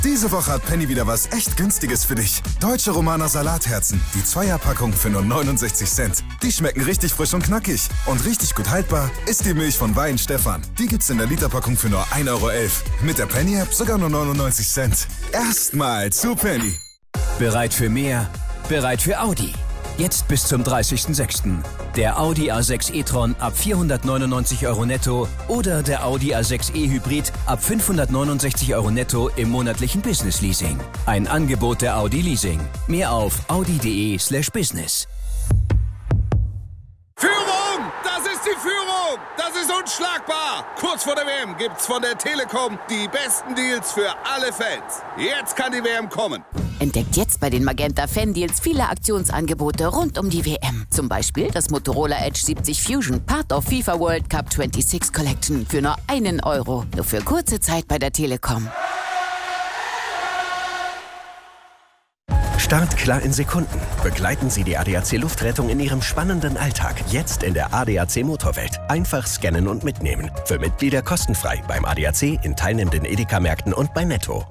Diese Woche hat Penny wieder was echt Günstiges für dich. Deutsche Romaner Salatherzen, die Zweierpackung für nur 69 Cent. Die schmecken richtig frisch und knackig. Und richtig gut haltbar ist die Milch von Wein Stefan. Die gibt's in der Literpackung für nur 1,11 Euro. Mit der Penny-App sogar nur 99 Cent. Erstmal zu Penny. Bereit für mehr? Bereit für Audi. Jetzt bis zum 30.06. Der Audi A6 e-tron ab 499 Euro netto oder der Audi A6 e-Hybrid ab 569 Euro netto im monatlichen Business-Leasing. Ein Angebot der Audi Leasing. Mehr auf audi.de/business. Führung! Das ist die Führung! Das ist unschlagbar! Kurz vor der WM gibt's von der Telekom die besten Deals für alle Fans. Jetzt kann die WM kommen. Entdeckt jetzt bei den Magenta Fan-Deals viele Aktionsangebote rund um die WM. Zum Beispiel das Motorola Edge 70 Fusion, Part of FIFA World Cup 26 Collection für nur 1 Euro. Nur für kurze Zeit bei der Telekom. Start klar in Sekunden. Begleiten Sie die ADAC Luftrettung in Ihrem spannenden Alltag. Jetzt in der ADAC Motorwelt. Einfach scannen und mitnehmen. Für Mitglieder kostenfrei beim ADAC, in teilnehmenden Edeka-Märkten und bei Netto.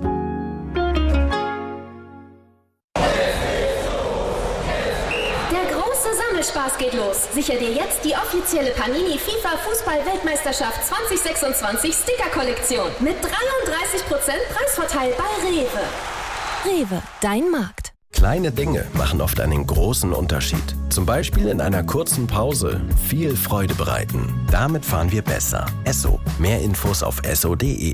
Spaß geht los. Sicher dir jetzt die offizielle Panini FIFA Fußball-Weltmeisterschaft 2026 Sticker-Kollektion mit 33% Preisvorteil bei Rewe. Rewe, dein Markt. Kleine Dinge machen oft einen großen Unterschied. Zum Beispiel in einer kurzen Pause viel Freude bereiten. Damit fahren wir besser. Esso. Mehr Infos auf esso.de.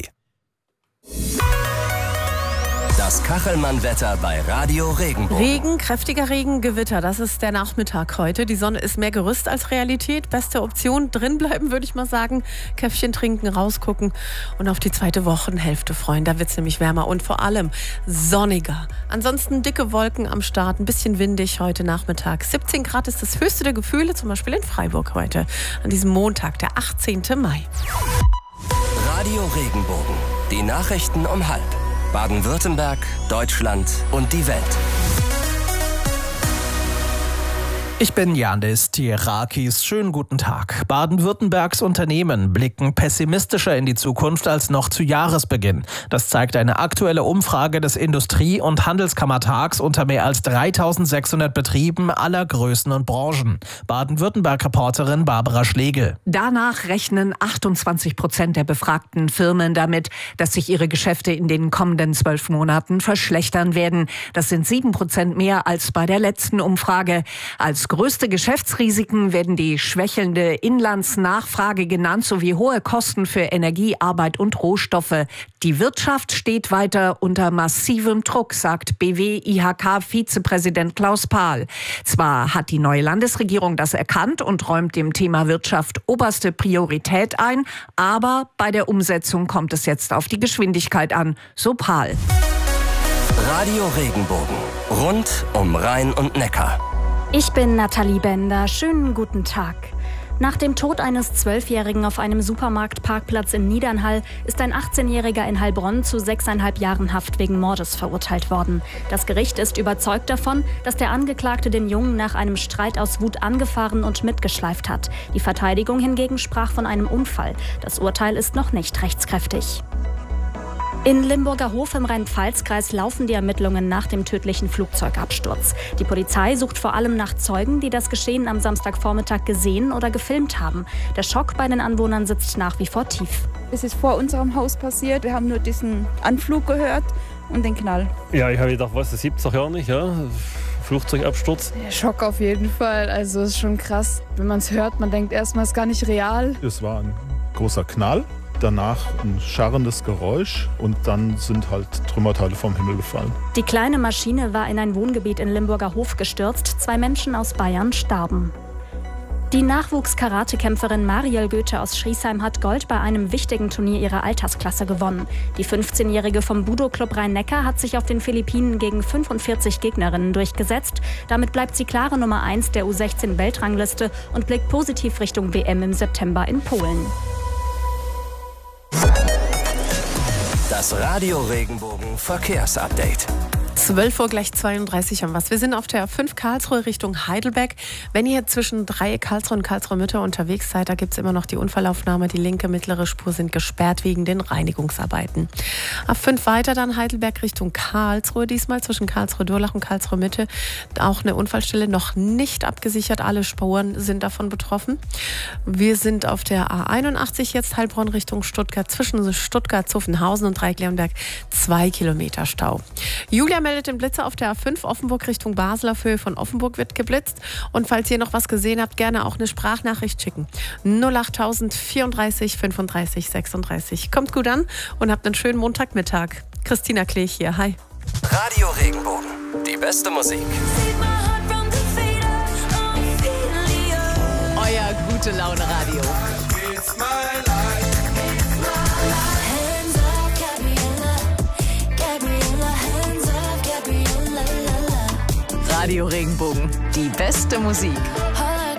Das Kachelmann-Wetter bei Radio Regenbogen. Regen, kräftiger Regen, Gewitter. Das ist der Nachmittag heute. Die Sonne ist mehr Gerüst als Realität. Beste Option, drin bleiben, würde ich mal sagen. Käffchen trinken, rausgucken und auf die zweite Wochenhälfte freuen. Da wird es nämlich wärmer und vor allem sonniger. Ansonsten dicke Wolken am Start, ein bisschen windig heute Nachmittag. 17 Grad ist das höchste der Gefühle, zum Beispiel in Freiburg heute. An diesem Montag, der 18. Mai. Radio Regenbogen. Die Nachrichten um 12:30. Baden-Württemberg, Deutschland und die Welt. Ich bin Yandis Tierakis. Schönen guten Tag. Baden-Württembergs Unternehmen blicken pessimistischer in die Zukunft als noch zu Jahresbeginn. Das zeigt eine aktuelle Umfrage des Industrie- und Handelskammertags unter mehr als 3.600 Betrieben aller Größen und Branchen. Baden-Württemberg-Reporterin Barbara Schlegel. Danach rechnen 28% der befragten Firmen damit, dass sich ihre Geschäfte in den kommenden 12 Monaten verschlechtern werden. Das sind 7% mehr als bei der letzten Umfrage. Als größte Geschäftsrisiken werden die schwächelnde Inlandsnachfrage genannt, sowie hohe Kosten für Energie, Arbeit und Rohstoffe. Die Wirtschaft steht weiter unter massivem Druck, sagt BW-IHK-Vizepräsident Klaus Pahl. Zwar hat die neue Landesregierung das erkannt und räumt dem Thema Wirtschaft oberste Priorität ein, aber bei der Umsetzung kommt es jetzt auf die Geschwindigkeit an, so Pahl. Radio Regenbogen. Rund um Rhein und Neckar. Ich bin Nathalie Bender. Schönen guten Tag. Nach dem Tod eines 12-Jährigen auf einem Supermarktparkplatz in Niedernhall ist ein 18-Jähriger in Heilbronn zu 6,5 Jahren Haft wegen Mordes verurteilt worden. Das Gericht ist überzeugt davon, dass der Angeklagte den Jungen nach einem Streit aus Wut angefahren und mitgeschleift hat. Die Verteidigung hingegen sprach von einem Unfall. Das Urteil ist noch nicht rechtskräftig. In Limburger Hof im Rhein-Pfalz-Kreis laufen die Ermittlungen nach dem tödlichen Flugzeugabsturz. Die Polizei sucht vor allem nach Zeugen, die das Geschehen am Samstagvormittag gesehen oder gefilmt haben. Der Schock bei den Anwohnern sitzt nach wie vor tief. Es ist vor unserem Haus passiert. Wir haben nur diesen Anflug gehört und den Knall. Ja, ich habe gedacht, was, das gibt's doch gar nicht, ja? Flugzeugabsturz. Schock auf jeden Fall. Also es ist schon krass. Wenn man es hört, man denkt erstmal, es ist gar nicht real. Es war ein großer Knall. Danach ein scharrendes Geräusch und dann sind halt Trümmerteile vom Himmel gefallen. Die kleine Maschine war in ein Wohngebiet in Limburger Hof gestürzt. 2 Menschen aus Bayern starben. Die Nachwuchs-Karatekämpferin Mariel Goethe aus Schriesheim hat Gold bei einem wichtigen Turnier ihrer Altersklasse gewonnen. Die 15-Jährige vom Budo-Club Rhein-Neckar hat sich auf den Philippinen gegen 45 Gegnerinnen durchgesetzt. Damit bleibt sie klare Nummer 1 der U16-Weltrangliste und blickt positiv Richtung WM im September in Polen. Das Radio Regenbogen Verkehrsupdate. 12 Uhr gleich 32 haben was. Wir sind auf der A5 Karlsruhe Richtung Heidelberg. Wenn ihr zwischen Dreieck Karlsruhe und Karlsruhe Mitte unterwegs seid, da gibt es immer noch die Unfallaufnahme. Die linke mittlere Spur sind gesperrt wegen den Reinigungsarbeiten. A5 weiter dann Heidelberg Richtung Karlsruhe. Diesmal zwischen Karlsruhe-Durlach und Karlsruhe Mitte. Auch eine Unfallstelle noch nicht abgesichert. Alle Spuren sind davon betroffen. Wir sind auf der A81 jetzt Heilbronn Richtung Stuttgart. Zwischen Stuttgart, Zuffenhausen und Dreieck-Leonberg 2 Kilometer Stau. Julia meldet den Blitzer auf der A5 Offenburg Richtung Basel. Auf Höhe von Offenburg wird geblitzt. Und falls ihr noch was gesehen habt, gerne auch eine Sprachnachricht schicken. 08000 34 35 36. Kommt gut an und habt einen schönen Montagmittag. Christina Klech hier. Hi. Radio Regenbogen. Die beste Musik. Euer gute Laune Radio. Radio Regenbogen, die beste Musik.